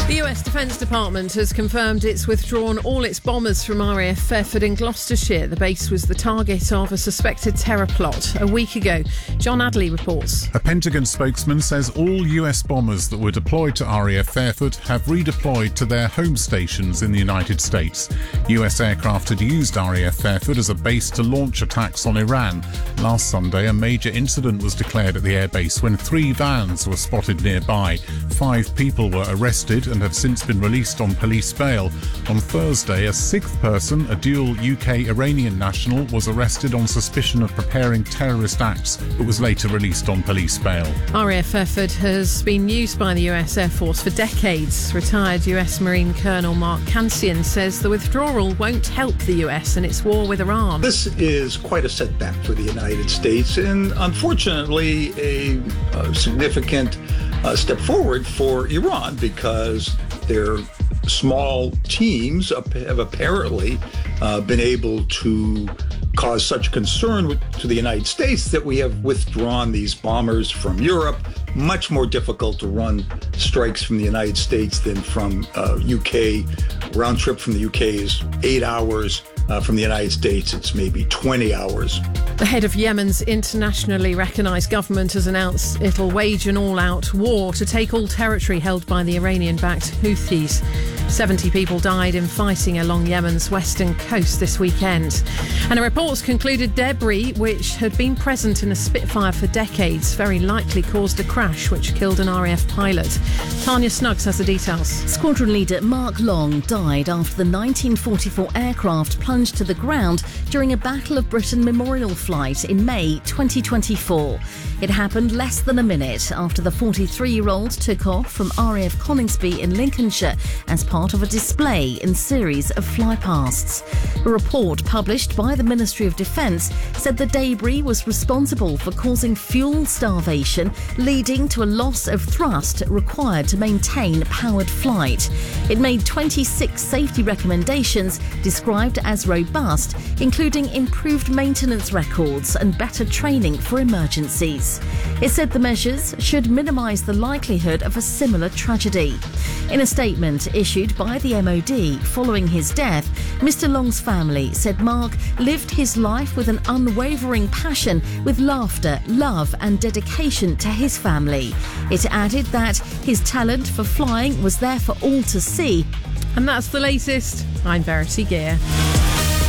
The US Defence Department has confirmed it's withdrawn all its bombers from RAF Fairford in Gloucestershire. The base was the target of a suspected terror plot a week ago. John Adley reports. A Pentagon spokesman says all US bombers that were deployed to RAF Fairford have redeployed to their home stations in the United States. US aircraft had used RAF Fairford as a base to launch attacks on Iran. Last Sunday, a major incident was declared at the airbase when 3 vans were spotted nearby. 5 people were arrested and have since been released on police bail. On Thursday, a 6th person, a dual UK-Iranian national, was arrested on suspicion of preparing terrorist acts, but was later released on police bail. RAF Fairford has been used by the US Air Force for decades. Retired US Marine Colonel Mark Kansian says the withdrawal won't help the US in its war with Iran. This is quite a setback for the United States and unfortunately a significant step forward for Iran because their small teams have apparently been able to cause such concern to the United States that we have withdrawn these bombers from Europe. Much more difficult to run strikes from the United States than from UK. Round trip from the UK is 8 hours. From the United States, it's maybe 20 hours. The head of Yemen's internationally recognised government has announced it'll wage an all-out war to take all territory held by the Iranian-backed Houthis. 70 people died in fighting along Yemen's western coast this weekend. And a report's concluded debris, which had been present in a Spitfire for decades, very likely caused a crash which killed an RAF pilot. Tanya Snuggs has the details. Squadron leader Mark Long died after the 1944 aircraft plunged to the ground during a Battle of Britain memorial flight in May 2024. It happened less than a minute after the 43-year-old took off from RAF Coningsby in Lincolnshire as part of a display in series of flypasts. A report published by the Ministry of Defence said the debris was responsible for causing fuel starvation, leading to a loss of thrust required to maintain powered flight. It made 26 safety recommendations described as robust, including improved maintenance records and better training for emergencies. It said the measures should minimise the likelihood of a similar tragedy. In a statement issued by the MOD following his death, Mr. Long's family said Mark lived his life with an unwavering passion, with laughter, love and dedication to his family. It added that his talent for flying was there for all to see. And that's the latest. I'm Verity Gear.